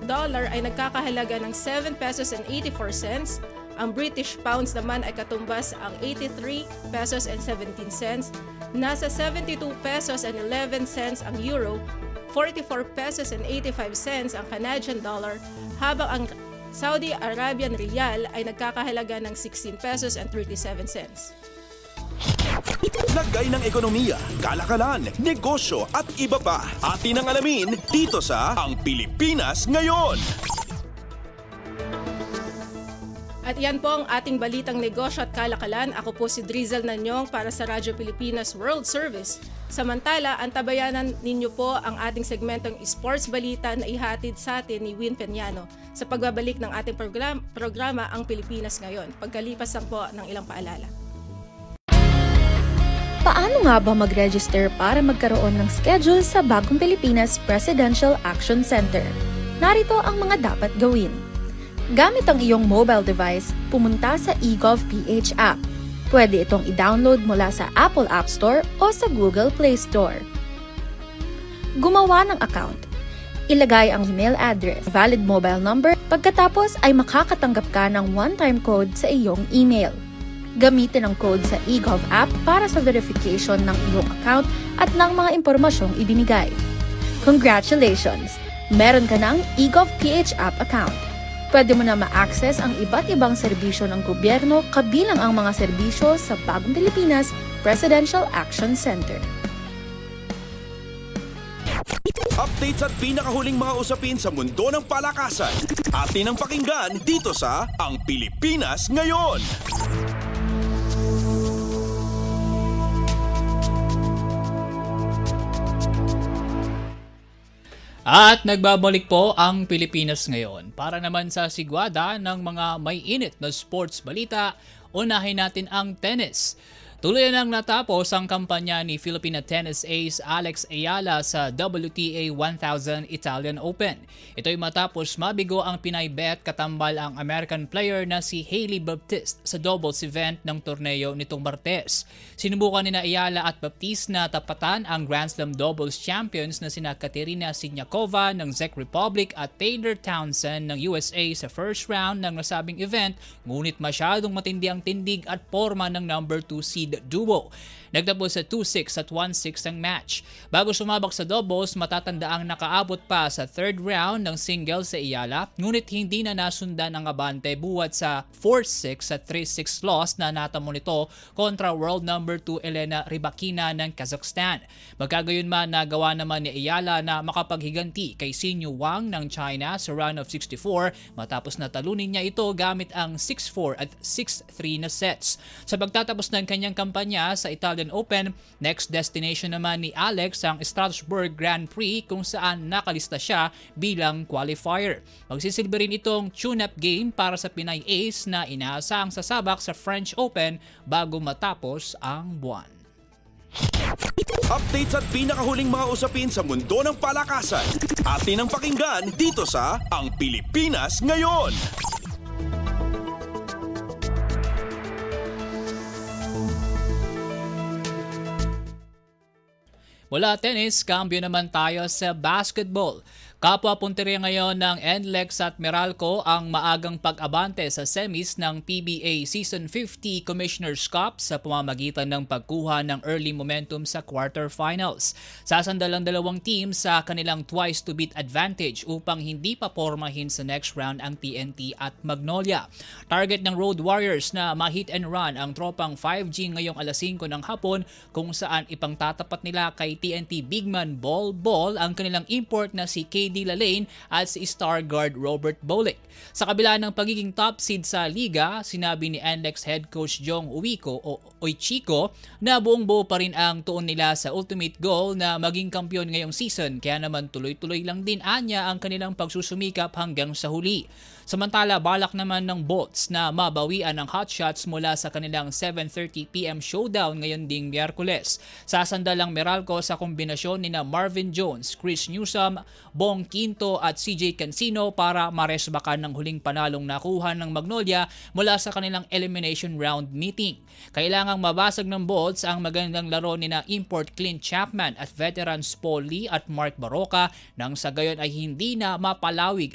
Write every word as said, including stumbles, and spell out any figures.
dollar ay nagkakahalaga ng seven pesos and eighty-four cents. Ang British pounds naman ay katumbas ang eighty-three pesos and seventeen cents. Nasa seventy-two pesos and eleven cents ang euro, forty-four pesos and eighty-five cents ang Canadian dollar, habang ang Saudi Arabian riyal ay nagkakahalaga ng sixteen pesos and thirty-seven cents. Lagay ng ekonomiya, kalakalan, negosyo at iba pa. Atin ang alamin dito sa Ang Pilipinas Ngayon. At yan po ang ating balitang negosyo at kalakalan. Ako po si Drizzle Nanyong para sa Radyo Pilipinas World Service. Samantala, antabayanan ninyo po ang ating segmentong Sports Balita na ihatid sa atin ni Win Peñano sa pagbabalik ng ating program, programa Ang Pilipinas Ngayon. Pagkalipas lang po ng ilang paalala. Paano nga ba mag-register para magkaroon ng schedule sa Bagong Pilipinas Presidential Action Center? Narito ang mga dapat gawin. Gamit ang iyong mobile device, pumunta sa eGovPH app. Pwede itong i-download mula sa Apple App Store o sa Google Play Store. Gumawa ng account. Ilagay ang email address, valid mobile number, pagkatapos ay makakatanggap ka ng one-time code sa iyong email. Gamitin ang code sa eGov app para sa verification ng iyong account at ng mga impormasyong ibinigay. Congratulations! Meron ka ng eGovPH app account. Pwede mo na ma-access ang iba't ibang serbisyo ng gobyerno kabilang ang mga serbisyo sa Bagong Pilipinas Presidential Action Center. Updates at pinakahuling mga usapin sa mundo ng palakasan. Atin ang pakinggan dito sa Ang Pilipinas Ngayon. At nagbabalik po ang Pilipinas Ngayon. Para naman sa sigwada ng mga may init na sports balita, unahin natin ang tennis. Tuloy nang natapos ang kampanya ni Filipina tennis ace Alex Ayala sa W T A one thousand Italian Open. Ito'y matapos mabigo ang Pinay bet katambal ang American player na si Hailey Baptiste sa doubles event ng torneo nitong Martes. Sinubukan ni Ayala at Baptiste na tapatan ang Grand Slam doubles champions na sina Katerina Siniakova ng Czech Republic at Taylor Townsend ng U S A sa first round ng nasabing event, ngunit masyadong matindi ang tindig at forma ng number two seed duo. Nagtapos sa two six at one six ang match. Bago sumabak sa doubles, matatandaang nakaabot pa sa third round ng singles sa Ayala, ngunit hindi na nasundan ang abante buwat sa four six at three six loss na natamo nito kontra world number two Elena Rybakina ng Kazakhstan. Magkagayon man, nagawa naman ni Ayala na makapaghiganti kay Xinyu Wang ng China sa round of sixty-four matapos na talunin niya ito gamit ang six four at six three na sets. Sa pagtatapos ng kanyang kampanya sa Italian Open, next destination naman ni Alex ang Strasbourg Grand Prix kung saan nakalista siya bilang qualifier. Magsisilbi rin itong tune-up game para sa Pinay ace na inaasahang sasabak sa French Open bago matapos ang buwan. Updates at pinakahuling mga usapin sa mundo ng palakasan. Atin ang pakinggan dito sa Ang Pilipinas Ngayon. Mula tennis, kambyo naman tayo sa basketball. Kapwa punteriya ngayon ng N L E X at Meralco ang maagang pag-abante sa semis ng P B A Season fifty Commissioner's Cup sa pamamagitan ng pagkuha ng early momentum sa quarterfinals. Sasandal ang dalawang team sa kanilang twice-to-beat advantage upang hindi pa pormahin sa next round ang T N T at Magnolia. Target ng Road Warriors na ma-hit and run ang tropang five G ngayong alas singko ng hapon kung saan ipangtatapat nila kay T N T bigman Bol Bol ang kanilang import na si K D Lalane at si star guard Robert Bolick. Sa kabila ng pagiging top seed sa liga, sinabi ni N L E X head coach Jong Uico o Oichiko na buong buo pa rin ang tuon nila sa ultimate goal na maging kampiyon ngayong season, kaya naman tuloy-tuloy lang din anya ang kanilang pagsusumikap hanggang sa huli. Samantala, balak naman ng Bolts na mabawian ang hotshots mula sa kanilang seven thirty p m showdown ngayon ding Miyerkules. Sasandal ang Meralco sa kombinasyon ni na Marvin Jones, Chris Newsome, Bong Quinto at C J Cancino para maresbakan ng huling panalong nakuha ng Magnolia mula sa kanilang elimination round meeting. Kailangang mabasag ng Bolts ang magandang laro ni na import Clint Chapman at veterans Paul Lee at Mark Baroka nang sa gayon ay hindi na mapalawig